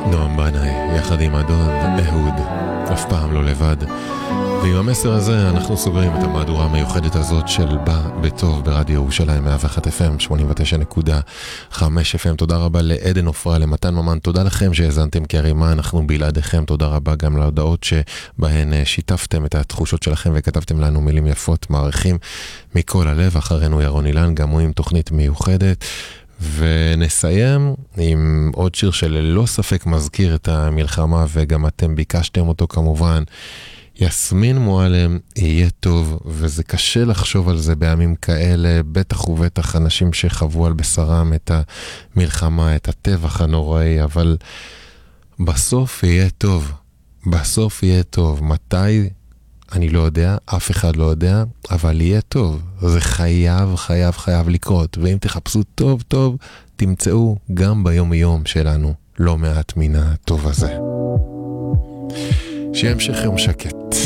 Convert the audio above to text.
נועם בנאי, יחד עם הדוד אהוד, אף פעם לא לבד. ועם המסר הזה אנחנו סוגרים את המהדורה המיוחדת הזאת של בא בטוב ברדיו ירושלים 101 FM 89.5 FM. תודה רבה לעדן אופרה, למתן ממן, תודה לכם שהזנתם כרימה, אנחנו בלעדיכם. תודה רבה גם להודעות שבהן שיתפתם את התחושות שלכם וכתבתם לנו מילים יפות, מעריכים מכל הלב. אחרינו ירון אילן, גם הוא עם תוכנית מיוחדת. ונסיים עם עוד שיר שללא ספק מזכיר את המלחמה, וגם אתם ביקשתם אותו כמובן, יסמין מועלם, יהיה טוב. וזה קשה לחשוב על זה בימים כאלה, בטח ובטח אנשים שחוו על בשרם את המלחמה, את הטבח הנוראי, אבל בסוף יהיה טוב, בסוף יהיה טוב. מתי? אני לא יודע, אף אחד לא יודע, אבל יהיה טוב. זה חייב, חייב, חייב לקרות. ואם תחפשו טוב טוב, תמצאו גם ביום יום שלנו לא מעט מן הטוב הזה. שיהיה המשך יום שקט.